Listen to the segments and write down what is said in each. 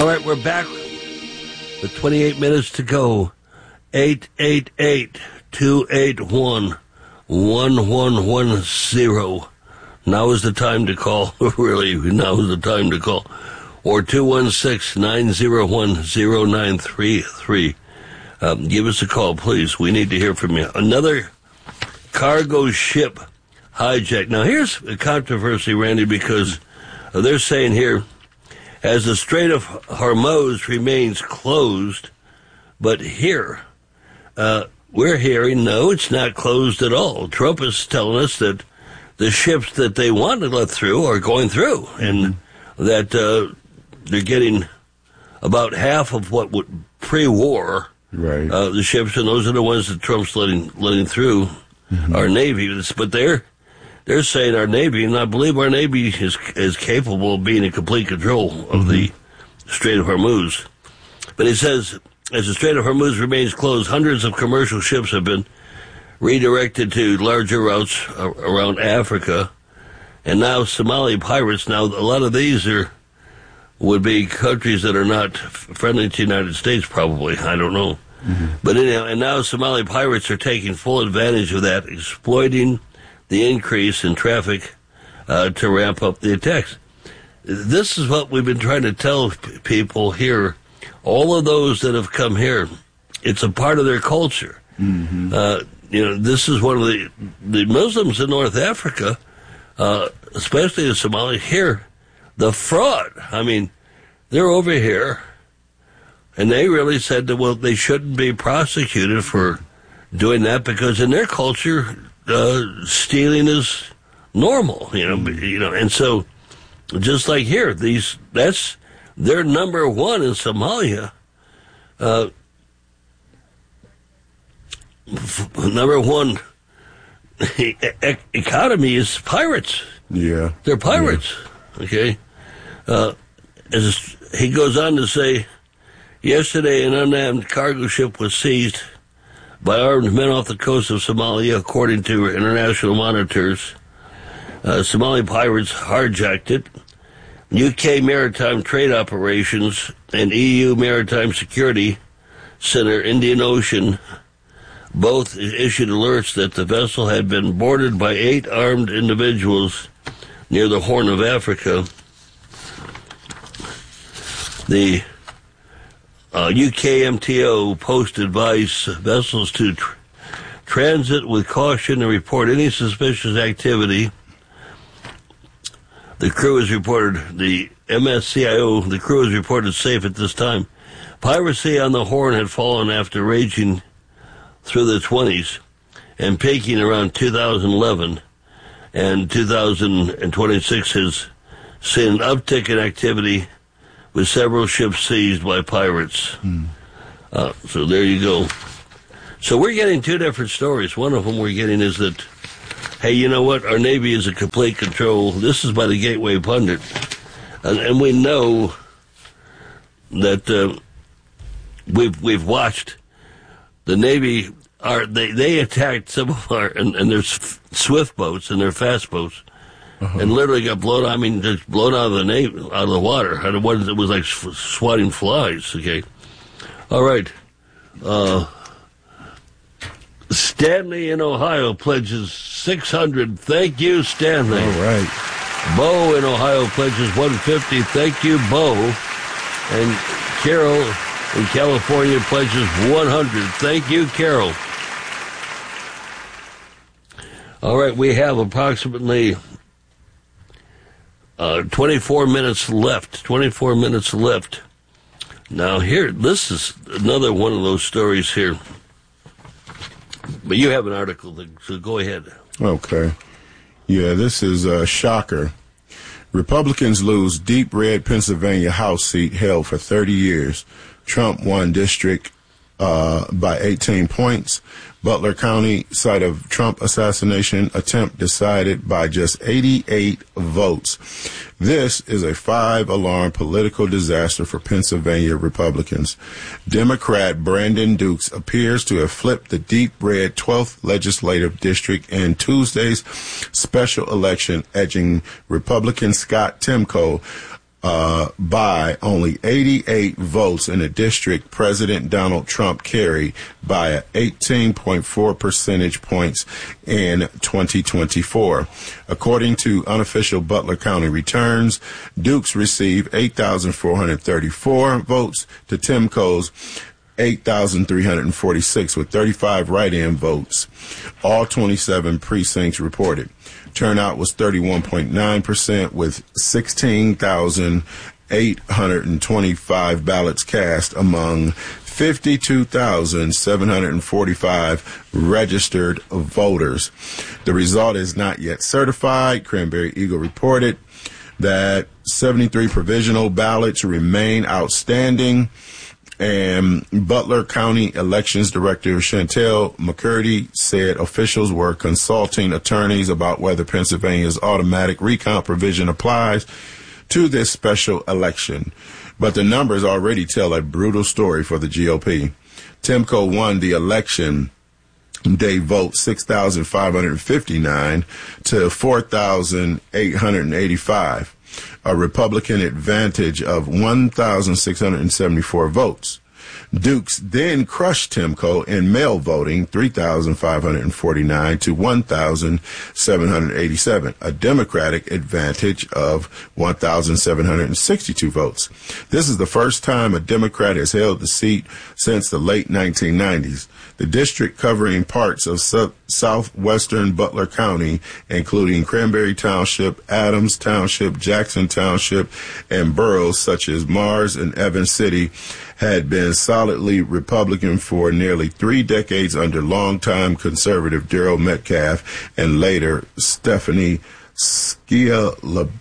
All right, we're back with 28 minutes to go. 888-281-1110. Now is the time to call. Really, now is the time to call. Or 216-901-0933. Give us a call, please. We need to hear from you. Another cargo ship hijacked. Now, here's a controversy, Randy, because they're saying here, as the Strait of Hormuz remains closed, but here, we're hearing, no, it's not closed at all. Trump is telling us that the ships that they want to let through are going through, and that they're getting about half of what would pre-war, right? The ships, and those are the ones that Trump's letting through our Navy. But they're saying our Navy, and I believe our Navy is capable of being in complete control of the Strait of Hormuz. But he says, as the Strait of Hormuz remains closed, hundreds of commercial ships have been redirected to larger routes around Africa. And now Somali pirates, now a lot of these would be countries that are not friendly to the United States, probably. I don't know. But anyhow, and now Somali pirates are taking full advantage of that, exploiting the increase in traffic to ramp up the attacks. This is what we've been trying to tell people here. All of those that have come here, it's a part of their culture. This is one of the Muslims in North Africa, especially in Somalia, here, the fraud. I mean, they're over here, and they really said that, well, they shouldn't be prosecuted for doing that because in their culture, stealing is normal, and so just like here, that's their number one in Somalia. Number one economy is pirates. Yeah, they're pirates. Yeah. Okay. As he goes on to say, yesterday an unmanned cargo ship was seized by armed men off the coast of Somalia, according to international monitors. Somali pirates hijacked it. UK Maritime Trade Operations and EU Maritime Security Center, Indian Ocean, both issued alerts that the vessel had been boarded by 8 armed individuals near the Horn of Africa. The UK MTO Post advised vessels to transit with caution and report any suspicious activity. The crew is reported, the MSCIO, the crew is reported safe at this time. Piracy on the Horn had fallen after raging through the 20s and peaking around 2011, and 2026 has seen an uptick in activity with several ships seized by pirates. So there you go. So we're getting 2 different stories. One of them we're getting is that, hey, you know what? Our Navy is in complete control. This is by the Gateway Pundit. And we know that we've watched the Navy. They attacked some of our, and their swift boats and their fast boats, and literally got blown. I mean, just blown out of the Navy, out of the water. And it was like swatting flies. Okay, all right. Stanley in Ohio pledges $600. Thank you, Stanley. All right. Bo in Ohio pledges $150. Thank you, Bo. And Carol in California pledges $100. Thank you, Carol. All right, we have approximately 24 minutes left. 24 minutes left. Now here, this is another one of those stories here. But you have an article, so go ahead. Okay. Yeah, this is a shocker. Republicans lose deep red Pennsylvania House seat held for 30 years. Trump won district by 18 points. Butler County, site of Trump assassination attempt, decided by just 88 votes. This is a 5-alarm political disaster for Pennsylvania Republicans. Democrat Brandon Dukes appears to have flipped the deep red 12th legislative district in Tuesday's special election, edging Republican Scott Timko by only 88 votes in a district President Donald Trump carried by 18.4 percentage points in 2024. According to unofficial Butler County returns, Dukes received 8,434 votes to Timko's 8,346 with 35 write-in votes. All 27 precincts reported. Turnout was 31.9% with 16,825 ballots cast among 52,745 registered voters. The result is not yet certified. Cranberry Eagle reported that 73 provisional ballots remain outstanding. And Butler County Elections Director Chantel McCurdy said officials were consulting attorneys about whether Pennsylvania's automatic recount provision applies to this special election. But the numbers already tell a brutal story for the GOP. Timko won the election day vote 6,559 to 4,885. A Republican advantage of 1,674 votes. Dukes then crushed Timko in mail voting 3,549 to 1,787, a Democratic advantage of 1,762 votes. This is the first time a Democrat has held the seat since the late 1990s. The district covering parts of southwestern Butler County, including Cranberry Township, Adams Township, Jackson Township, and boroughs such as Mars and Evans City, had been solidly Republican for nearly 3 decades under longtime conservative Darrell Metcalf and later Stephanie Scialaba.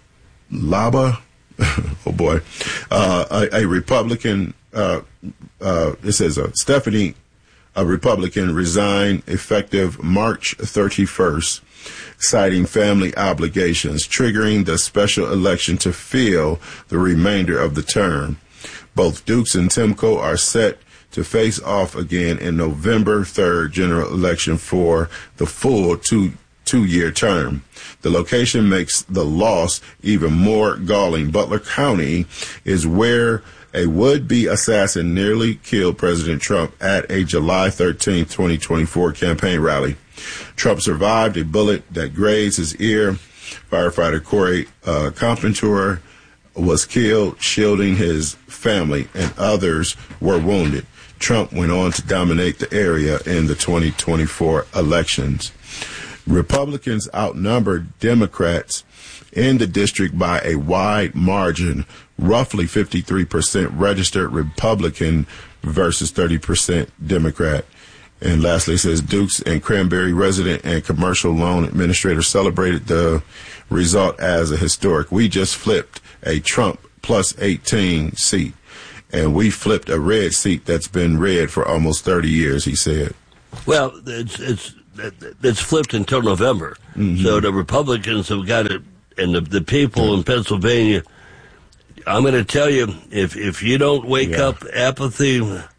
Oh boy, a Republican. It says Stephanie, a Republican, resigned effective March 31st, citing family obligations, triggering the special election to fill the remainder of the term. Both Dukes and Timko are set to face off again in November 3rd general election for the full two-year term. The location makes the loss even more galling. Butler County is where a would-be assassin nearly killed President Trump at a July 13, 2024 campaign rally. Trump survived a bullet that grazed his ear. Firefighter Corey Carpenter was killed, shielding his family, and others were wounded. Trump went on to dominate the area in the 2024 elections. Republicans outnumbered Democrats in the district by a wide margin, roughly 53% registered Republican versus 30% Democrat. And lastly, it says Dukes and Cranberry resident and commercial loan administrator celebrated the result as a historic. We just flipped a Trump plus 18 seat, and we flipped a red seat that's been red for almost 30 years, he said. Well, it's flipped until November. Mm-hmm. So the Republicans have got it, and the people in Pennsylvania, I'm going to tell you, if you don't wake up apathy,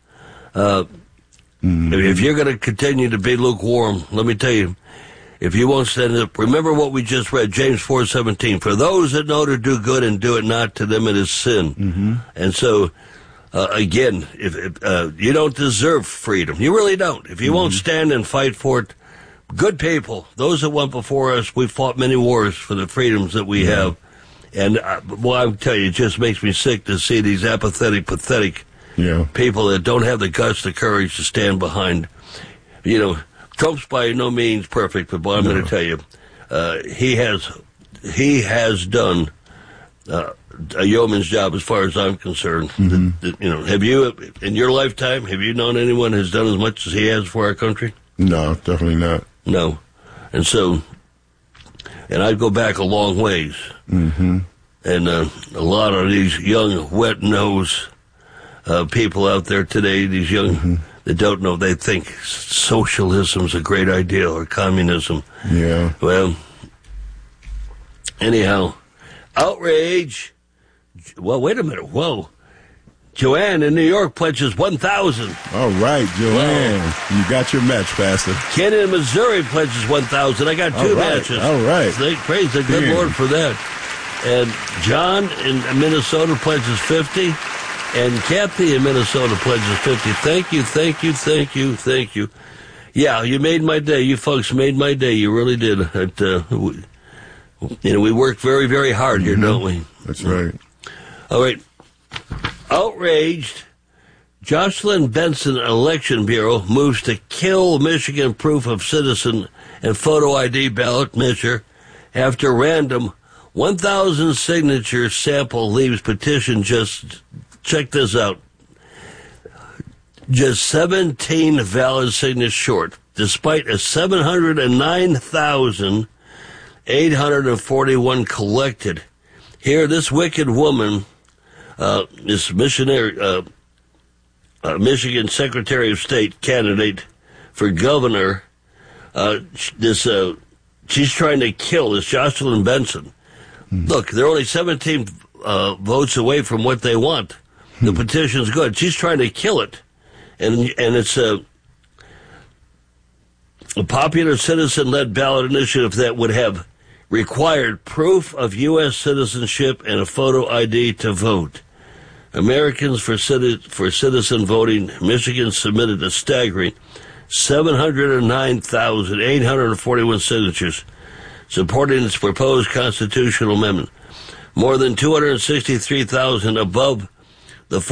if you're going to continue to be lukewarm, let me tell you, if you won't stand up, remember what we just read, James 4:17. For those that know to do good and do it not, to them it is sin. Mm-hmm. And so, again, if you don't deserve freedom, you really don't. If you won't stand and fight for it, good people, those that went before us, we fought many wars for the freedoms that we have. And, I'll tell you, it just makes me sick to see these apathetic, pathetic people that don't have the guts, the courage to stand behind. You know, Trump's by no means perfect, but boy, I'm going to tell you, he has done a yeoman's job as far as I'm concerned. Mm-hmm. Have you, in your lifetime, have you known anyone who's done as much as he has for our country? No, definitely not. No. And so, and I'd go back a long ways. Mm-hmm. And a lot of these young, wet-nosed people out there today, these young that don't know, they think socialism's a great idea or communism. Yeah. Well, anyhow, outrage. Well, wait a minute. Whoa. Joanne in New York pledges 1,000. All right, Joanne. You got your match, Pastor. Ken in Missouri pledges 1,000. I got two matches. All right. Praise the good Lord for that. And John in Minnesota pledges 50. And Kathy in Minnesota pledges 50. Thank you, thank you, thank you, thank you. Yeah, you made my day. You folks made my day. You really did. We work very, very hard here, don't we? That's right. All right. Outraged, Jocelyn Benson Election Bureau moves to kill Michigan proof of citizen and photo ID ballot measure after random 1,000 signature sample leaves petition just, check this out, just 17 valid signatures short, despite a 709,841 collected. Here, this wicked woman, this missionary, Michigan Secretary of State candidate for governor, she's trying to kill this Jocelyn Benson. Look, they're only 17 votes away from what they want. The petition's good. She's trying to kill it. And it's a popular citizen-led ballot initiative that would have required proof of U.S. citizenship and a photo ID to vote. Americans for Citizen Voting, Michigan submitted a staggering 709,841 signatures supporting its proposed constitutional amendment, more than 263,000 above the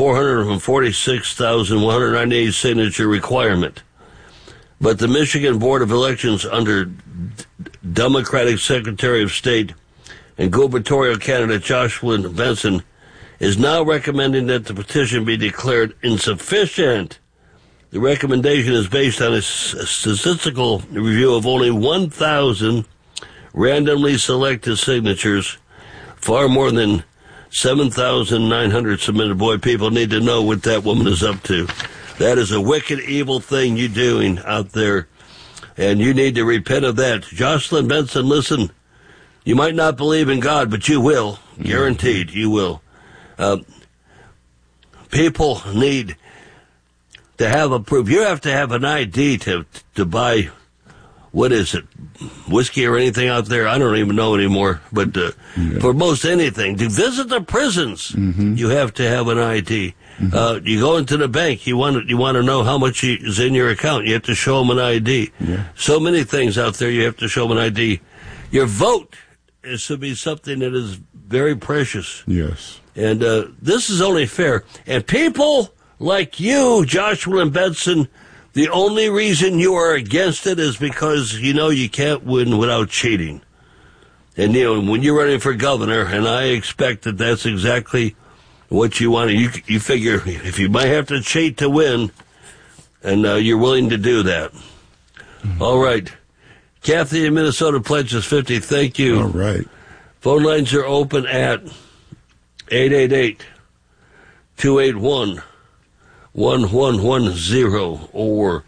446,198 signature requirement. But the Michigan Board of Elections, under Democratic Secretary of State and gubernatorial candidate Jocelyn Benson, is now recommending that the petition be declared insufficient. The recommendation is based on a statistical review of only 1,000 randomly selected signatures, far more than 7,900 submitted. Boy, people need to know what that woman is up to. That is a wicked, evil thing you're doing out there, and you need to repent of that. Jocelyn Benson, listen, you might not believe in God, but you will. Guaranteed, you will. People need to have a proof. You have to have an ID to buy, what is it, whiskey or anything out there? I don't even know anymore. But for most anything, to visit the prisons, you have to have an ID. You go into the bank, you want to know how much is in your account. You have to show them an ID. Yeah. So many things out there, you have to show them an ID. Your vote is to be something that is very precious. Yes. And this is only fair. And people like you, Joshua and Benson, the only reason you are against it is because you know you can't win without cheating. And, when you're running for governor, and I expect that that's exactly what you want. You figure if you might have to cheat to win, and you're willing to do that. All right. Kathy in Minnesota pledges 50. Thank you. All right. Phone lines are open at 888-281-1110 or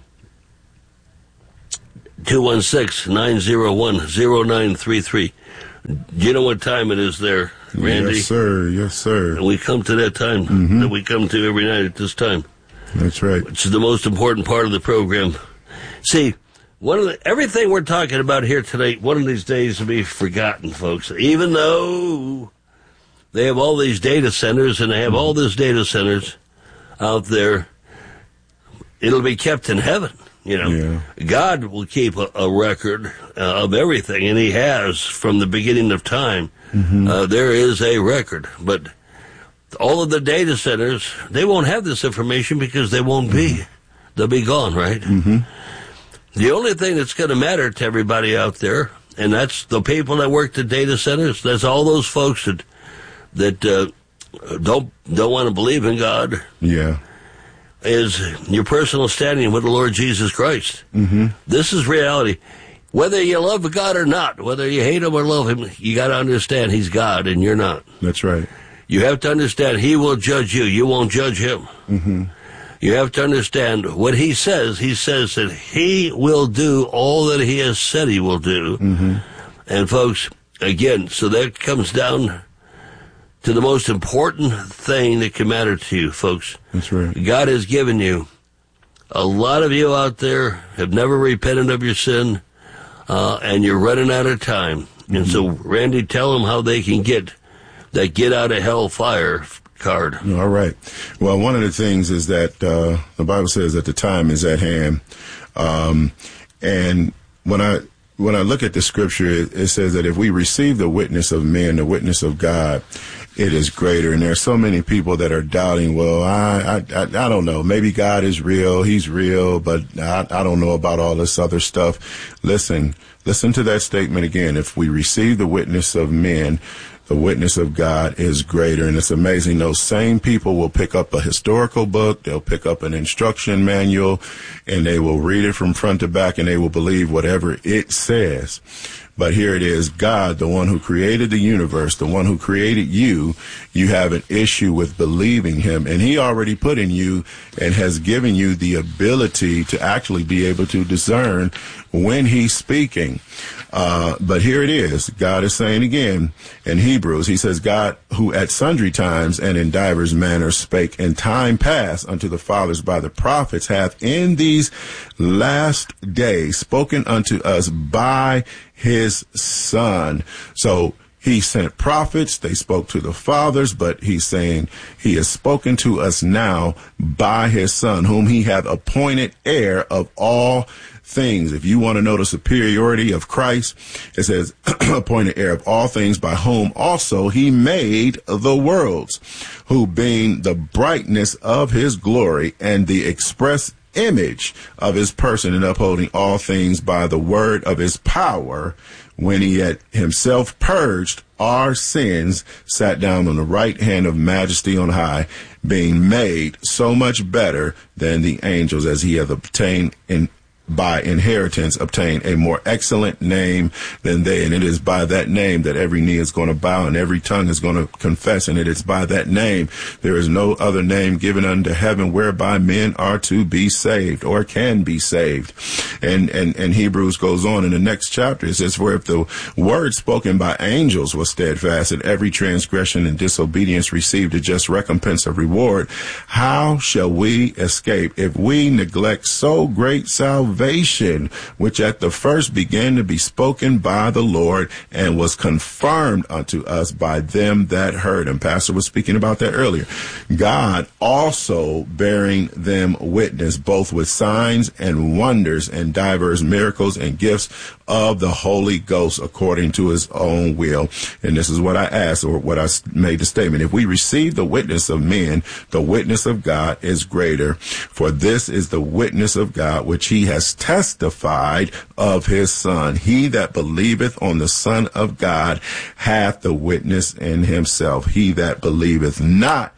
216-901-0933. Do you know what time it is there, Randy? Yes, sir. Yes, sir. And we come to that time that we come to every night at this time. That's right. Which is the most important part of the program. See, everything we're talking about here today, one of these days will be forgotten, folks. Even though they have all these data centers and they have all these data centers out there, it'll be kept in heaven. Yeah. God will keep a record of everything, and he has from the beginning of time. There is a record, but all of the data centers, they won't have this information because they won't be. They'll be gone, right? The only thing that's going to matter to everybody out there, and that's the people that work the data centers, that's all those folks that don't want to believe in God. Yeah. Is your personal standing with the Lord Jesus Christ. This is reality. Whether you love God or not, whether you hate him or love him, you got to understand he's God and you're not. That's right. You have to understand he will judge you. You won't judge him. You have to understand what he says. He says that he will do all that he has said he will do. And folks, again, so that comes down to the most important thing that can matter to you, folks. That's right. God has given you. A lot of you out there have never repented of your sin, and you're running out of time. And so, Randy, tell them how they can get that get out of hell fire card. All right. Well, one of the things is that the Bible says that the time is at hand. And when I look at the scripture, it says that if we receive the witness of men, the witness of God, it is greater. And there are so many people that are doubting, well, I don't know. Maybe God is real. He's real, but I don't know about all this other stuff. Listen to that statement again. If we receive the witness of men, the witness of God is greater. And it's amazing. Those same people will pick up a historical book. They'll pick up an instruction manual and they will read it from front to back and they will believe whatever it says. But here it is, God, the one who created the universe, the one who created you, you have an issue with believing him. And he already put in you and has given you the ability to actually be able to discern when he's speaking. But here it is. God is saying again in Hebrews, he says, God, who at sundry times and in divers manners spake in time past unto the fathers by the prophets, hath in these last days spoken unto us by his Son. So he sent prophets, they spoke to the fathers, but he's saying he has spoken to us now by his Son, whom he hath appointed heir of all things. If you want to know the superiority of Christ, it says appointed heir of all things, by whom also he made the worlds, who being the brightness of his glory and the express image of his person, and upholding all things by the word of his power, when he had himself purged our sins, sat down on the right hand of majesty on high, being made so much better than the angels, as he hath obtained by inheritance obtain a more excellent name than they. And it is by that name that every knee is going to bow and every tongue is going to confess. And it is by that name. There is no other name given unto heaven whereby men are to be saved or can be saved. And Hebrews goes on in the next chapter. It says, for if the word spoken by angels was steadfast, and every transgression and disobedience received a just recompense of reward, how shall we escape if we neglect so great salvation, which at the first began to be spoken by the Lord and was confirmed unto us by them that heard? And Pastor was speaking about that earlier. God also bearing them witness, both with signs and wonders and divers miracles and gifts of the Holy Ghost according to his own will. And this is what I asked, or what I made the statement. If we receive the witness of men, the witness of God is greater. For this is the witness of God, which he has testified of his Son. He that believeth on the Son of God hath the witness in himself. He that believeth not,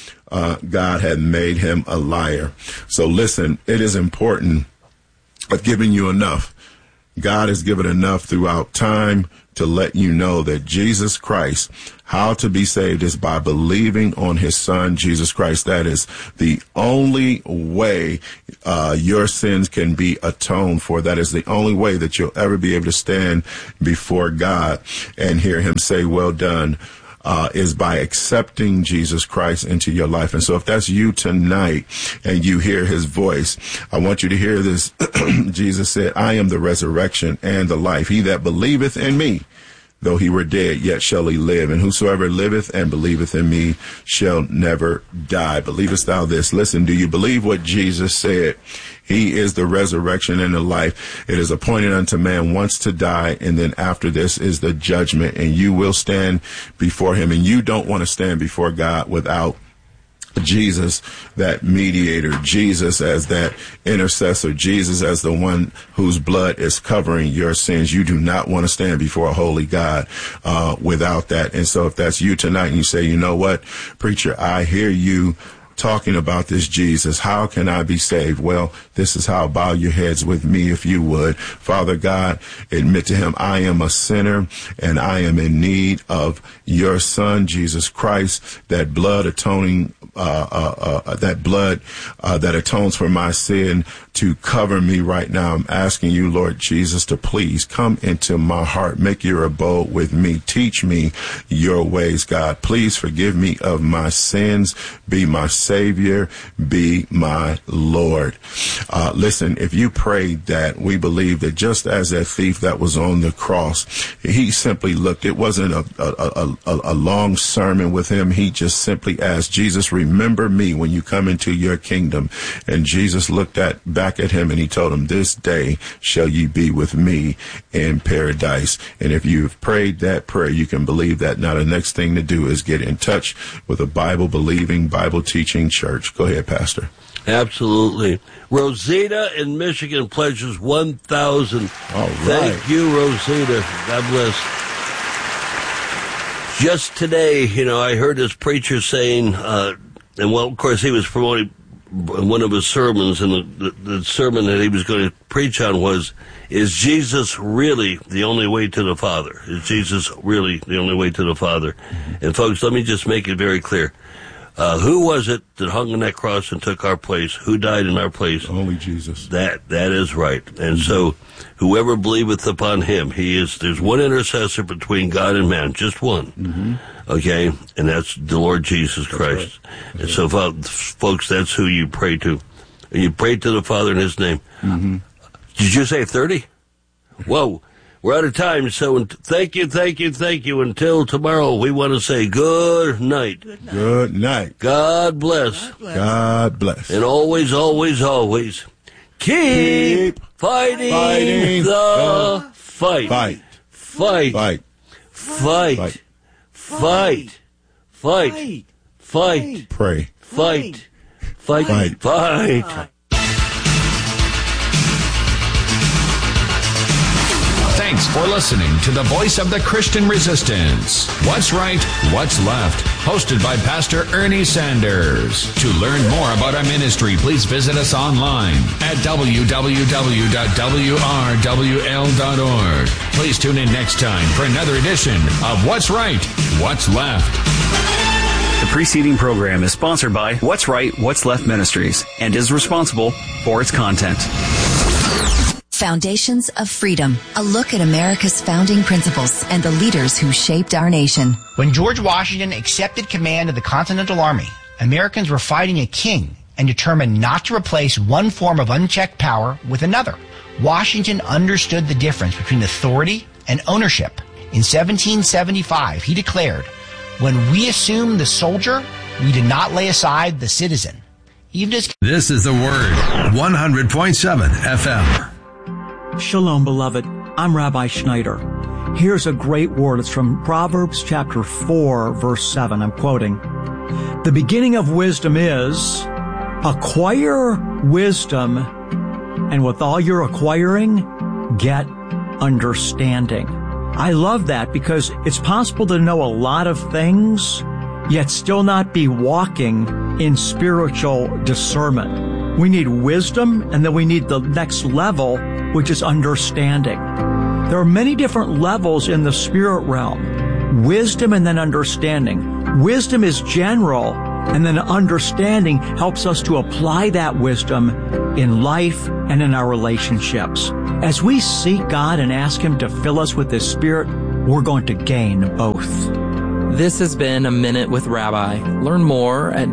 God hath made him a liar. So listen, it is important. I've given you enough. God has given enough throughout time to let you know that Jesus Christ, how to be saved is by believing on his Son, Jesus Christ. That is the only way your sins can be atoned for. That is the only way that you'll ever be able to stand before God and hear him say, well done, is by accepting Jesus Christ into your life. And so if that's you tonight and you hear his voice, I want you to hear this. Jesus said, I am the resurrection and the life. He that believeth in me, though he were dead, yet shall he live. And whosoever liveth and believeth in me shall never die. Believest thou this? Listen, do you believe what Jesus said? He is the resurrection and the life. It is appointed unto man once to die, and then after this is the judgment, and you will stand before him. And you don't want to stand before God without Jesus, that mediator, Jesus as that intercessor, Jesus as the one whose blood is covering your sins. You do not want to stand before a holy God without that. And so if that's you tonight and you say, you know what, preacher, I hear you talking about this Jesus. How can I be saved? Well, this is how. Bow your heads with me if you would. Father God, admit to him, I am a sinner and I am in need of your Son, Jesus Christ, that blood atoning, that blood that atones for my sin, to cover me right now. I'm asking you, Lord Jesus, to please come into my heart. Make your abode with me. Teach me your ways, God. Please forgive me of my sins. Be my Savior, be my Lord. Listen, if you prayed that, we believe that just as that thief that was on the cross, he simply looked. It wasn't a long sermon with him. He just simply asked Jesus, remember me when you come into your kingdom. And Jesus looked back at him and he told him, this day shall ye be with me in paradise. And if you've prayed that prayer, you can believe that. Now the next thing to do is get in touch with a Bible-believing, Bible-teaching church. Go ahead, Pastor. Absolutely. Rosita in Michigan pledges 1,000. All right. Thank you, Rosita. God bless. Just today, I heard this preacher saying, of course, he was promoting one of his sermons, and the sermon that he was going to preach on was, is Jesus really the only way to the Father? Is Jesus really the only way to the Father? Mm-hmm. And folks, let me just make it very clear. Who was it that hung on that cross and took our place? Who died in our place? Only Jesus. That is right. And so, whoever believeth upon him, there's one intercessor between God and man, just one. Mm-hmm. Okay? And that's the Lord Jesus Christ. Right. And so, folks, that's who you pray to. And you pray to the Father in his name. Mm-hmm. Did you say 30? Whoa. We're out of time, so thank you. Until tomorrow, we want to say good night. Good night. God bless. God bless. And always, always, always, keep fighting the fight. Fight. Fight. Fight. Fight. Fight. Fight. Fight. Pray. Fight. Fight. Fight. Thanks for listening to the Voice of the Christian Resistance. What's Right, What's Left? Hosted by Pastor Ernie Sanders. To learn more about our ministry, please visit us online at www.wrwl.org. Please tune in next time for another edition of What's Right, What's Left. The preceding program is sponsored by What's Right, What's Left Ministries and is responsible for its content. Foundations of Freedom, a look at America's founding principles and the leaders who shaped our nation. When George Washington accepted command of the Continental Army, Americans were fighting a king and determined not to replace one form of unchecked power with another. Washington understood the difference between authority and ownership. In 1775, he declared, "When we assume the soldier, we did not lay aside the citizen." This is the Word, 100.7 FM. Shalom, beloved. I'm Rabbi Schneider. Here's a great word. It's from Proverbs chapter 4, verse 7. I'm quoting. The beginning of wisdom is acquire wisdom, and with all you're acquiring, get understanding. I love that because it's possible to know a lot of things, yet still not be walking in spiritual discernment. We need wisdom, and then we need the next level, which is understanding. There are many different levels in the spirit realm. Wisdom and then understanding. Wisdom is general, and then understanding helps us to apply that wisdom in life and in our relationships. As we seek God and ask Him to fill us with His Spirit, we're going to gain both. This has been A Minute with Rabbi. Learn more at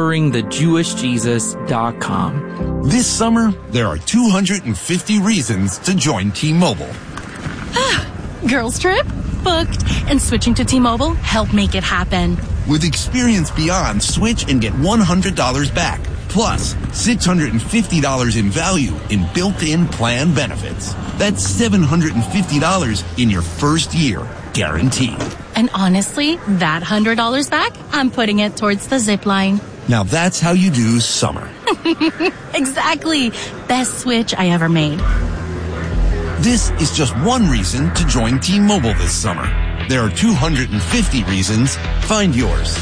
discoveringthejewishjesus.com. This summer, there are 250 reasons to join T-Mobile. Girls trip? Booked. And switching to T-Mobile helped make it happen. With Experience Beyond, switch and get $100 back. Plus, $650 in value in built-in plan benefits. That's $750 in your first year, guaranteed. And honestly, that $100 back, I'm putting it towards the zip line. Now that's how you do summer. Exactly. Best switch I ever made. This is just one reason to join T-Mobile this summer. There are 250 reasons. Find yours.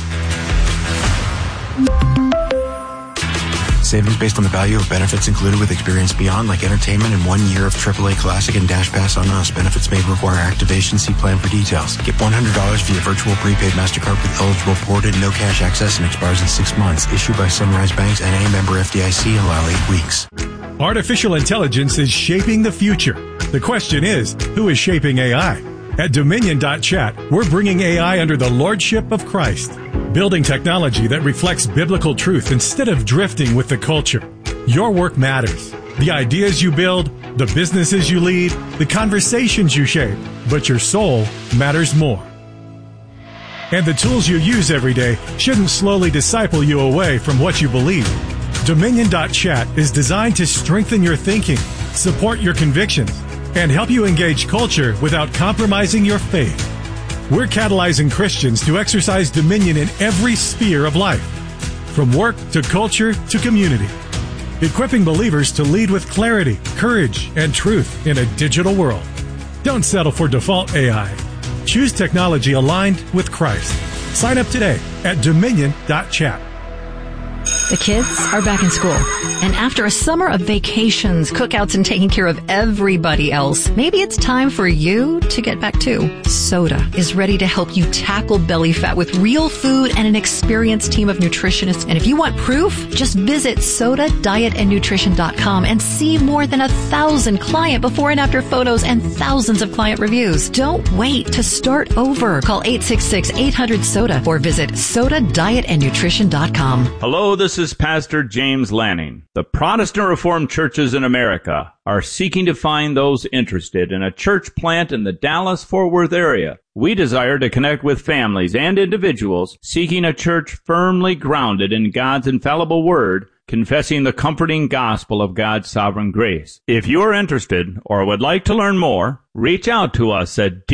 Savings based on the value of benefits included with Experience Beyond, like entertainment and 1 year of AAA Classic and Dash Pass on us. Benefits may require activation. See plan for details. Get $100 via virtual prepaid MasterCard with eligible ported, no cash access, and expires in 6 months. Issued by Sunrise Banks, N.A., member FDIC, allow 8 weeks. Artificial intelligence is shaping the future. The question is, who is shaping AI? At Dominion.chat, we're bringing AI under the lordship of Christ. building technology that reflects biblical truth instead of drifting with the culture. Your work matters. The ideas you build, the businesses you lead, the conversations you shape, but your soul matters more. And the tools you use every day shouldn't slowly disciple you away from what you believe. Dominion.chat is designed to strengthen your thinking, support your convictions, and help you engage culture without compromising your faith. We're catalyzing Christians to exercise dominion in every sphere of life, from work to culture to community, equipping believers to lead with clarity, courage, and truth in a digital world. Don't settle for default AI. Choose technology aligned with Christ. Sign up today at Dominion.chat. The kids are back in school. And after a summer of vacations, cookouts, and taking care of everybody else, maybe it's time for you to get back too. Soda is ready to help you tackle belly fat with real food and an experienced team of nutritionists. And if you want proof, just visit SodaDietAndNutrition.com and see more than 1,000 client before and after photos and thousands of client reviews. Don't wait to start over. Call 866-800-SODA or visit SodaDietAndNutrition.com. Hello, this is Pastor James Lanning. The Protestant Reformed churches in America are seeking to find those interested in a church plant in the Dallas-Fort Worth area. We desire to connect with families and individuals seeking a church firmly grounded in God's infallible word, confessing the comforting gospel of God's sovereign grace. If you are interested or would like to learn more, reach out to us at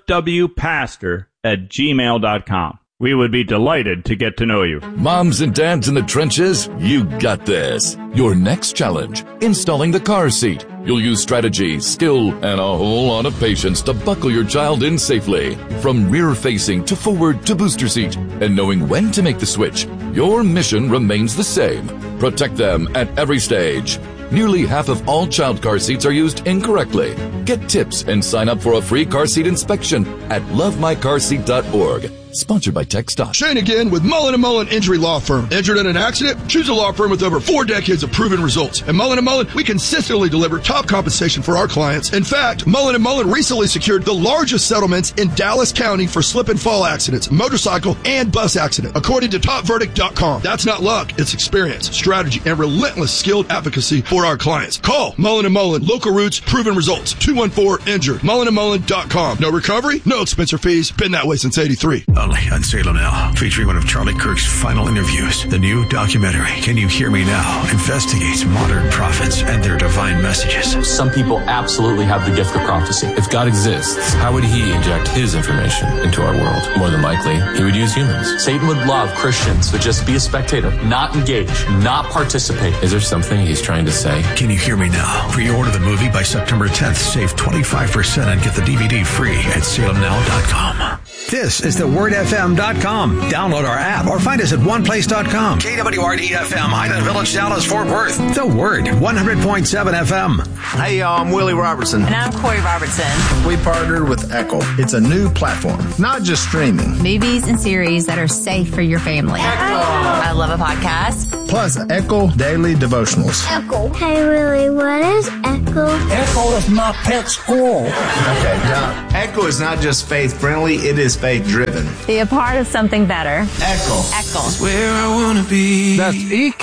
dfwpastor@gmail.com. We would be delighted to get to know you. Moms and dads in the trenches, you got this. Your next challenge, installing the car seat. You'll use strategy, skill, and a whole lot of patience to buckle your child in safely. From rear-facing to forward to booster seat. And knowing when to make the switch, your mission remains the same. Protect them at every stage. Nearly half of all child car seats are used incorrectly. Get tips and sign up for a free car seat inspection at lovemycarseat.org. Sponsored by TechStop. Shane again with Mullen & Mullen Injury Law Firm. Injured in an accident? Choose a law firm with over 4 decades of proven results. At Mullen & Mullen, we consistently deliver top compensation for our clients. In fact, Mullen & Mullen recently secured the largest settlements in Dallas County for slip and fall accidents, motorcycle, and bus accidents, according to TopVerdict.com. That's not luck. It's experience, strategy, and relentless skilled advocacy for our clients. Call Mullen & Mullen. Local roots, proven results. 214-INJURED. MullenandMullen.com. No recovery, no expense or fees. Been that way since 83. Only on Salem Now, featuring one of Charlie Kirk's final interviews. The new documentary, Can You Hear Me Now?, investigates modern prophets and their divine messages. Some people absolutely have the gift of prophecy. If God exists, how would he inject his information into our world? More than likely, he would use humans. Satan would love Christians to just be a spectator, not engage, not participate. Is there something he's trying to say? Can You Hear Me Now? Pre-order the movie by September 10th. Save 25% and get the DVD free at salemnow.com. This is thewordfm.com. Download our app or find us at oneplace.com. KWRD-FM, Highland Village, Dallas, Fort Worth. The Word, 100.7 FM. Hey, y'all, I'm Willie Robertson. And I'm Corey Robertson. We partnered with Echo. It's a new platform, not just streaming. Movies and series that are safe for your family. Echo. I love a podcast. Plus, Echo Daily Devotionals. Echo. Hey, Willie, what is Echo? Echo is my pet squirrel. Okay, now, Echo is not just faith-friendly, it is faith-driven. Be a part of something better. Echo. Echo. That's where I want to be. That's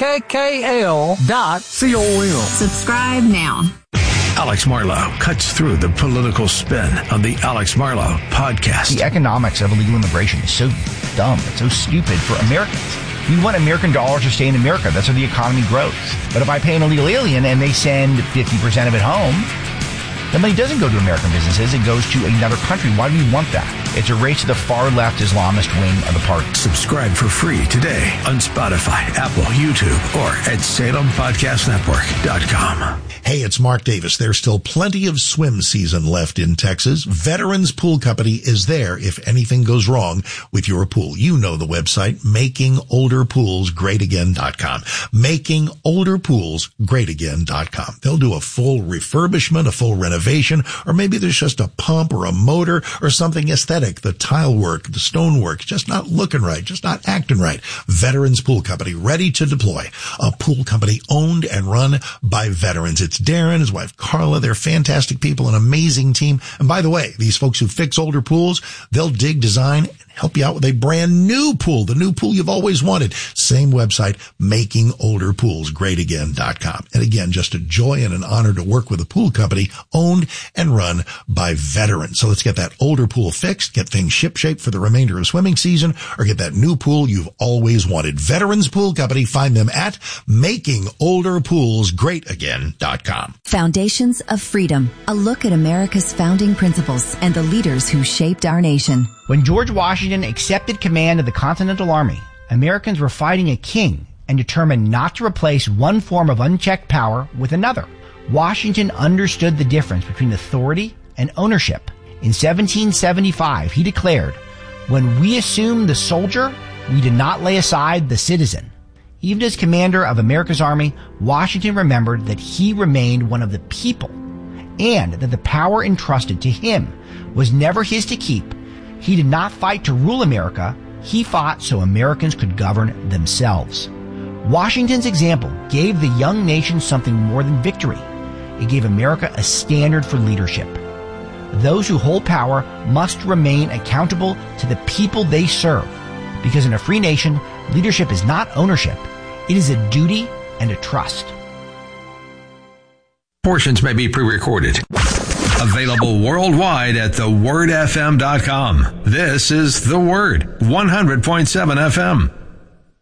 EKKL.com. Subscribe now. Alex Marlow cuts through the political spin on the Alex Marlow podcast. The economics of illegal immigration is so dumb. It's so stupid for Americans. We want American dollars to stay in America. That's how the economy grows. But if I pay an illegal alien and they send 50% of it home, the money doesn't go to American businesses. It goes to another country. Why do we want that? It's a race to the far-left Islamist wing of the party. Subscribe for free today on Spotify, Apple, YouTube, or at SalemPodcastNetwork.com. Hey, it's Mark Davis. There's still plenty of swim season left in Texas. Veterans Pool Company is there if anything goes wrong with your pool. You know the website, MakingOlderPoolsGreatAgain.com. MakingOlderPoolsGreatAgain.com. They'll do a full refurbishment, a full renovation, or maybe there's just a pump or a motor or something aesthetic. The tile work, the stone work, just not looking right, just not acting right. Veterans Pool Company, ready to deploy. A pool company owned and run by veterans. It's Darren, his wife Carla. They're fantastic people, an amazing team. And by the way, these folks who fix older pools, they'll dig, design, and help you out with a brand new pool, the new pool you've always wanted. Same website, makingolderpoolsgreatagain.com. And again, just a joy and an honor to work with a pool company owned and run by veterans. So let's get that older pool fixed, get things shipshape for the remainder of swimming season, or get that new pool you've always wanted. Veterans Pool Company, find them at makingolderpoolsgreatagain.com. Foundations of Freedom, a look at America's founding principles and the leaders who shaped our nation. When George Washington accepted command of the Continental Army, Americans were fighting a king and determined not to replace one form of unchecked power with another. Washington understood the difference between authority and ownership. In 1775, he declared, "When we assumed the soldier, we did not lay aside the citizen." Even as commander of America's army, Washington remembered that he remained one of the people and that the power entrusted to him was never his to keep. He did not fight to rule America. He fought so Americans could govern themselves. Washington's example gave the young nation something more than victory. It gave America a standard for leadership. Those who hold power must remain accountable to the people they serve, because in a free nation, leadership is not ownership. It is a duty and a trust. Portions may be pre-recorded. Available worldwide at thewordfm.com. This is The Word, 100.7 FM.